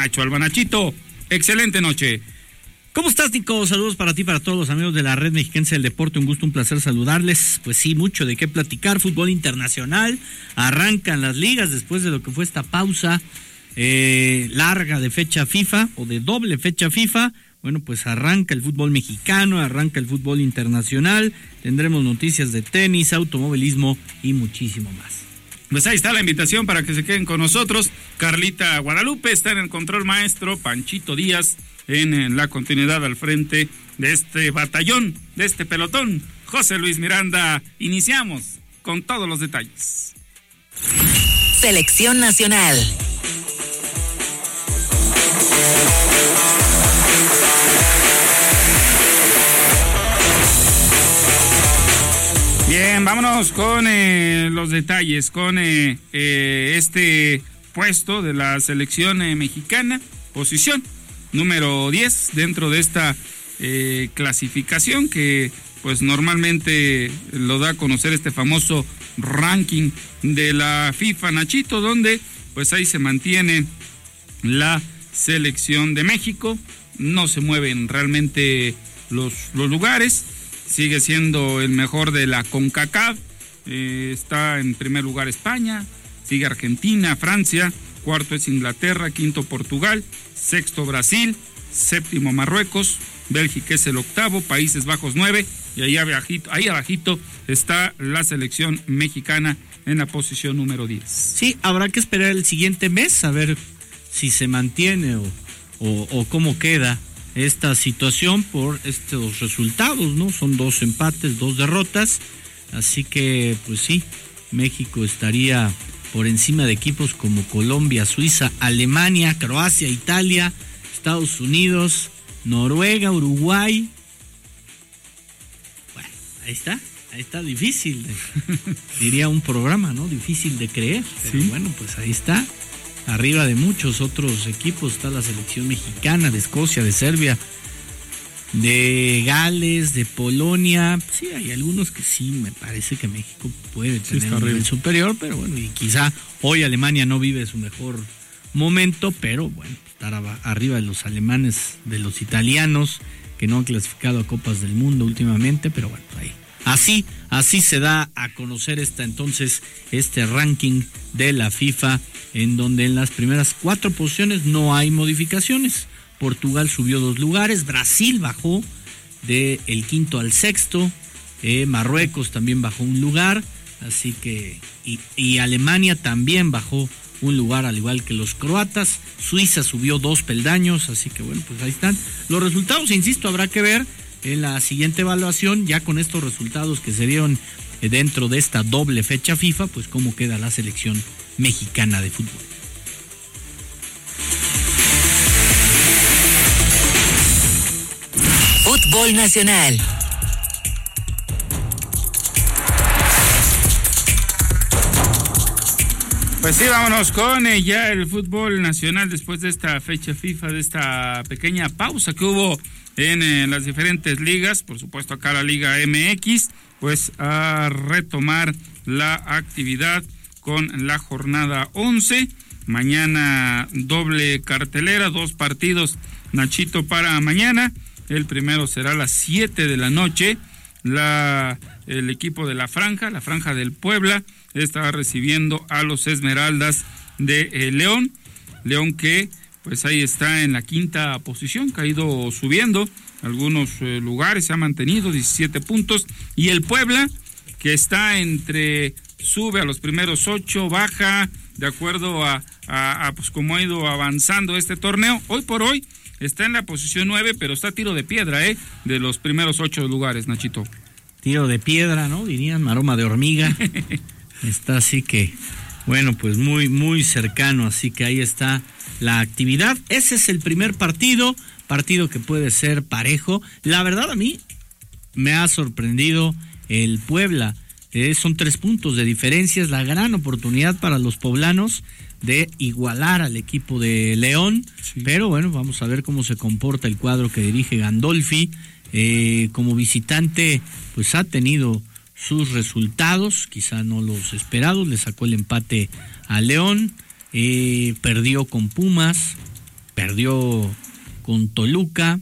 Nacho Alba. Nachito, excelente noche. ¿Cómo estás, Nico? Saludos para ti, para todos los amigos de la Red Mexiquense del Deporte. Un gusto, un placer saludarles. Pues sí, mucho de qué platicar. Fútbol internacional. Arrancan las ligas después de lo que fue esta pausa larga de fecha FIFA o de doble fecha FIFA. Bueno, pues arranca el fútbol mexicano, arranca el fútbol internacional. Tendremos noticias de tenis, automovilismo y muchísimo más. Pues ahí está la invitación para que se queden con nosotros. Carlita Guadalupe está en el control maestro, Panchito Díaz en la continuidad al frente de este batallón, de este pelotón. José Luis Miranda, iniciamos con todos los detalles. Selección Nacional. Bien, vámonos con los detalles, con este puesto de la selección mexicana, posición número 10 dentro de esta clasificación que pues normalmente lo da a conocer este famoso ranking de la FIFA, Nachito, donde pues ahí se mantiene la selección de México, no se mueven realmente los lugares. Sigue siendo el mejor de la CONCACAF, está en primer lugar España, sigue Argentina, Francia, cuarto es Inglaterra, quinto Portugal, sexto Brasil, séptimo Marruecos, Bélgica es el octavo, Países Bajos 9, y ahí abajito está la selección mexicana en la posición número 10. Sí, habrá que esperar el siguiente mes a ver si se mantiene o cómo queda esta situación por estos resultados, ¿no? Son 2 empates, 2 derrotas, así que pues sí, México estaría por encima de equipos como Colombia, Suiza, Alemania, Croacia, Italia, Estados Unidos, Noruega, Uruguay. Bueno, ahí está difícil, diría un programa, ¿no? Difícil de creer, pero sí. Bueno, pues ahí está. Arriba de muchos otros equipos está la selección mexicana, de Escocia, de Serbia, de Gales, de Polonia. Sí, hay algunos que sí, me parece que México puede tener un nivel superior, pero bueno, y quizá hoy Alemania no vive su mejor momento, pero bueno, estar arriba de los alemanes, de los italianos, que no han clasificado a Copas del Mundo últimamente, pero bueno, ahí. Así se da a conocer este ranking de la FIFA, en donde en las primeras 4 posiciones no hay modificaciones. Portugal subió 2 lugares, Brasil bajó del quinto al sexto, Marruecos también bajó 1 lugar, así que y Alemania también bajó 1 lugar, al igual que los croatas. Suiza subió 2 peldaños, así que bueno, pues ahí están los resultados. Insisto, habrá que ver en la siguiente evaluación, ya con estos resultados que se dieron dentro de esta doble fecha FIFA, pues cómo queda la selección mexicana de fútbol. Fútbol nacional. Pues sí, vámonos con ya el fútbol nacional después de esta fecha FIFA, de esta pequeña pausa que hubo en las diferentes ligas. Por supuesto acá la Liga MX, pues a retomar la actividad con la jornada 11. Mañana doble cartelera, 2 partidos, Nachito, para mañana. El primero será a las 7 de la noche. El equipo de la Franja del Puebla, estará recibiendo a los Esmeraldas de León. León que pues ahí está en la 5ª posición, que ha ido subiendo algunos lugares, se ha mantenido 17 puntos. Y el Puebla, que está sube a los primeros 8, baja de acuerdo a pues cómo ha ido avanzando este torneo. Hoy por hoy está en la posición 9, pero está a tiro de piedra, de los primeros 8 lugares, Nachito. Tiro de piedra, ¿no? Dirían, aroma de hormiga. Está así que, bueno, pues muy, muy cercano, así que ahí está la actividad. Ese es el primer partido que puede ser parejo. La verdad, a mí me ha sorprendido el Puebla. Son 3 puntos de diferencia, es la gran oportunidad para los poblanos de igualar al equipo de León, sí. Pero bueno, vamos a ver cómo se comporta el cuadro que dirige Gandolfi. Como visitante, pues ha tenido sus resultados, quizá no los esperados, le sacó el empate a León, perdió con Pumas, perdió con Toluca,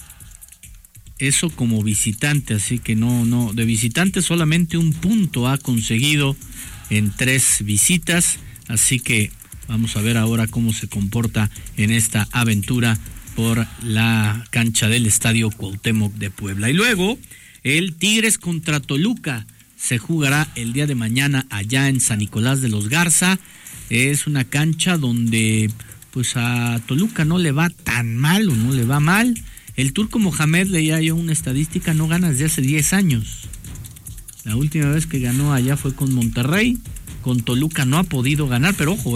eso como visitante, así que no, de visitante solamente un punto ha conseguido en 3 visitas, así que vamos a ver ahora cómo se comporta en esta aventura por la cancha del Estadio Cuauhtémoc de Puebla. Y luego, el Tigres contra Toluca se jugará el día de mañana allá en San Nicolás de los Garza. Es una cancha donde pues a Toluca no le va tan mal o no le va mal. El Turco Mohamed, leía yo una estadística, no gana desde hace 10 años. La última vez que ganó allá fue con Monterrey. Con Toluca no ha podido ganar, pero ojo,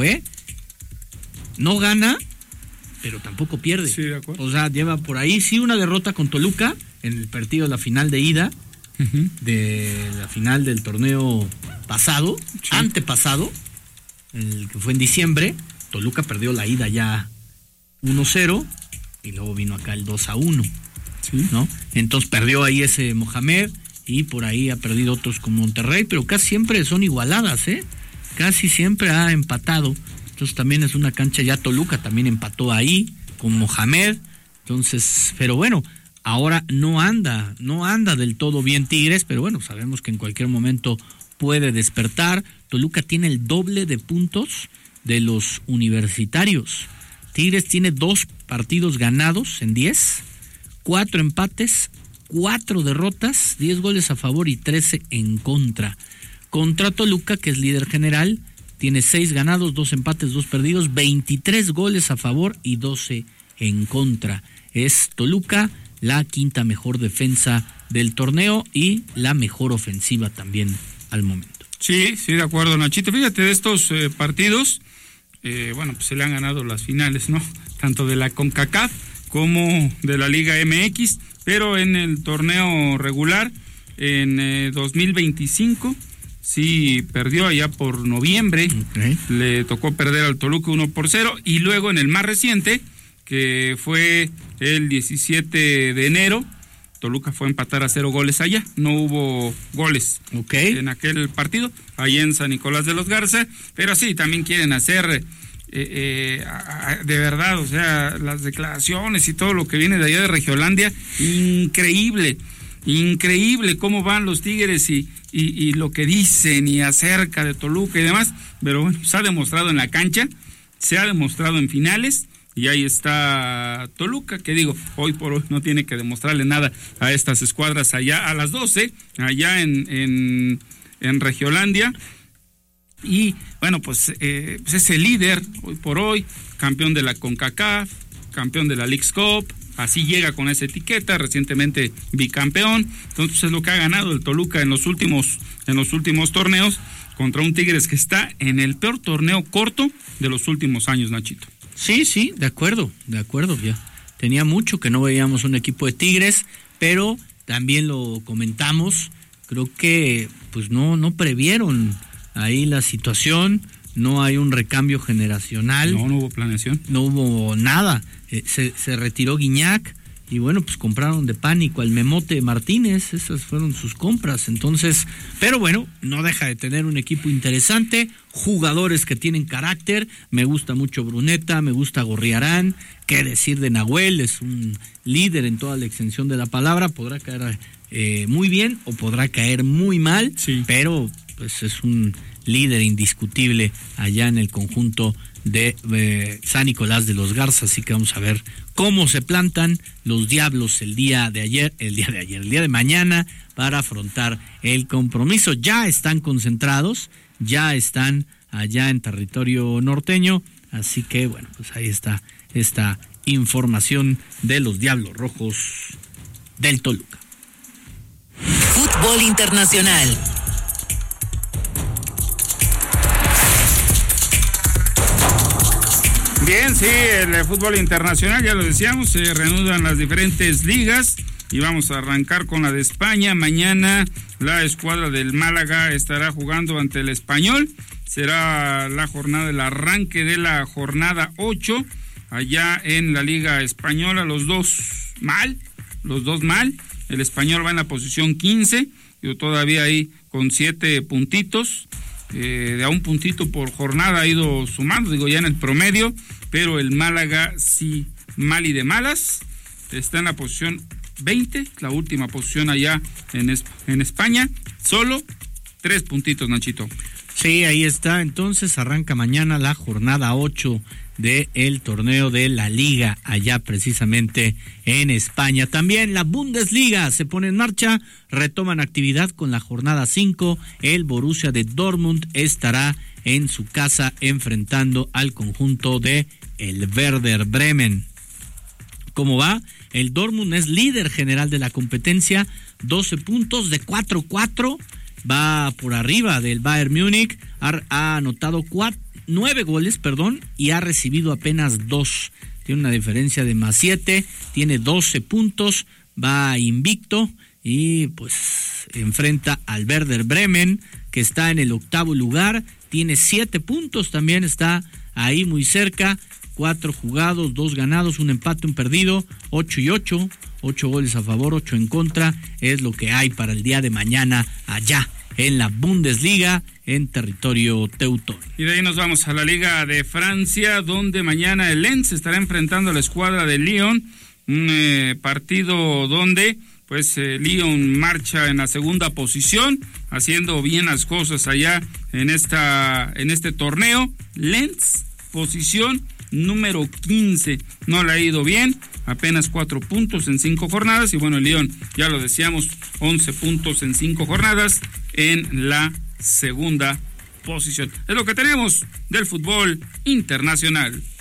no gana, pero tampoco pierde. Sí, de acuerdo. O sea, lleva por ahí sí una derrota con Toluca en el partido de la final de ida, de la final del torneo pasado, antepasado, el que fue en diciembre. Toluca perdió la ida ya 1-0 y luego vino acá el 2-1, ¿no? Entonces perdió ahí ese Mohamed y por ahí ha perdido otros con Monterrey, pero casi siempre son igualadas, casi siempre ha empatado. Entonces también es una cancha, ya Toluca también empató ahí con Mohamed. Entonces, pero bueno, ahora no anda del todo bien Tigres, pero bueno, sabemos que en cualquier momento puede despertar. Toluca tiene el doble de puntos de los universitarios. Tigres tiene 2 partidos ganados en 10, 4 empates, 4 derrotas, 10 goles a favor y 13 en contra. Contra Toluca, que es líder general, tiene 6 ganados, 2 empates, 2 perdidos, 23 goles a favor y 12 en contra. Es Toluca la 5ª mejor defensa del torneo y la mejor ofensiva también al momento. Sí, de acuerdo, Nachito. Fíjate, de estos partidos, pues se le han ganado las finales, ¿no? Tanto de la CONCACAF como de la Liga MX, pero en el torneo regular, en 2025... sí, perdió allá por noviembre, le tocó perder al Toluca 1-0, y luego en el más reciente, que fue el 17 de enero, Toluca fue a empatar a 0 goles allá, no hubo goles en aquel partido, allá en San Nicolás de los Garza, pero sí, también quieren hacer, de verdad, o sea, las declaraciones y todo lo que viene de allá de Regiolandia, increíble cómo van los Tigres y lo que dicen y acerca de Toluca y demás, pero bueno, se ha demostrado en la cancha, se ha demostrado en finales, y ahí está Toluca, que digo, hoy por hoy no tiene que demostrarle nada a estas escuadras allá a las 12, allá en Regiolandia, y bueno, pues es el líder hoy por hoy, campeón de la CONCACAF, campeón de la Leagues Cup, así llega con esa etiqueta, recientemente bicampeón. Entonces es lo que ha ganado el Toluca en los últimos torneos, contra un Tigres que está en el peor torneo corto de los últimos años, Nachito. Sí, de acuerdo, ya. Tenía mucho que no veíamos un equipo de Tigres, pero también lo comentamos, creo que pues no previeron ahí la situación, no hay un recambio generacional. No hubo planeación. No hubo nada. Se retiró Guiñac y bueno, pues compraron de pánico al Memote Martínez, esas fueron sus compras. Entonces, pero bueno, no deja de tener un equipo interesante, jugadores que tienen carácter. Me gusta mucho Bruneta, me gusta Gorriarán, qué decir de Nahuel, es un líder en toda la extensión de la palabra, podrá caer muy bien o podrá caer muy mal, pero pues es un líder indiscutible allá en el conjunto de San Nicolás de los Garza, así que vamos a ver cómo se plantan los Diablos el día de mañana para afrontar el compromiso. Ya están concentrados, ya están allá en territorio norteño, así que bueno, pues ahí está esta información de los Diablos Rojos del Toluca. Fútbol internacional. Bien, sí, el fútbol internacional, ya lo decíamos, se reanudan las diferentes ligas y vamos a arrancar con la de España. Mañana la escuadra del Málaga estará jugando ante el Español. Será la jornada, el arranque de la jornada 8 allá en la Liga Española. Los dos mal. El Español va en la posición 15, y todavía ahí con 7 puntitos. de a un puntito por jornada ha ido sumando, digo ya en el promedio, pero el Málaga sí, mal y de malas, está en la posición 20, la última posición allá en España, solo 3 puntitos, Nachito. Sí, ahí está. Entonces arranca mañana la jornada 8 del torneo de la Liga, allá precisamente en España. También la Bundesliga se pone en marcha, retoman actividad con la jornada 5. El Borussia de Dortmund estará en su casa enfrentando al conjunto de el Werder Bremen. ¿Cómo va? El Dortmund es líder general de la competencia, 12 puntos de 4-4. Va por arriba del Bayern Múnich, ha anotado 9 goles, y ha recibido apenas 2. Tiene una diferencia de +7, tiene 12 puntos, va invicto y pues enfrenta al Werder Bremen, que está en el 8º lugar, tiene 7 puntos, también está ahí muy cerca, 4 jugados, 2 ganados, 1 empate, 1 perdido, 8 y 8. 8 goles a favor, 8 en contra, es lo que hay para el día de mañana allá en la Bundesliga, en territorio teutón. Y de ahí nos vamos a la Liga de Francia, donde mañana el Lens estará enfrentando a la escuadra de Lyon, un partido donde pues Lyon marcha en la segunda posición, haciendo bien las cosas allá en este torneo. Lens, posición número 15, no le ha ido bien, apenas 4 puntos en 5 jornadas, y bueno, el Lyon, ya lo decíamos, 11 puntos en 5 jornadas en la segunda posición. Es lo que tenemos del fútbol internacional.